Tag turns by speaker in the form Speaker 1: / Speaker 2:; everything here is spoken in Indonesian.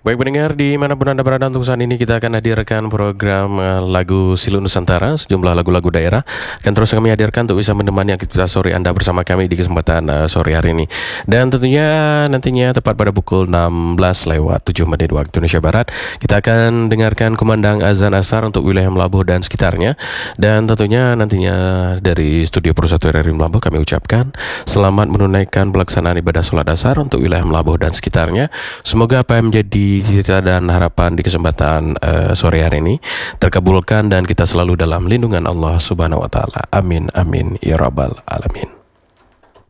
Speaker 1: Baik pendengar, dimanapun Anda berada untuk saat ini kita akan hadirkan program lagu Silu Nusantara, sejumlah lagu-lagu daerah akan terus kami hadirkan untuk bisa menemani aktivitas sore Anda bersama kami di kesempatan sore hari ini. Dan tentunya nantinya tepat pada pukul 16 lewat 7 menit waktu Indonesia Barat, kita akan dengarkan kumandang azan asar untuk wilayah Melabuh dan sekitarnya. Dan tentunya nantinya dari studio Persatu RRI Melabuh kami ucapkan selamat menunaikan pelaksanaan ibadah sholat asar untuk wilayah Melabuh dan sekitarnya. Semoga apa yang menjadi cita dan harapan di kesempatan sore hari ini terkabulkan dan kita selalu dalam lindungan Allah Subhanahu wa taala. Amin amin ya rabbal alamin.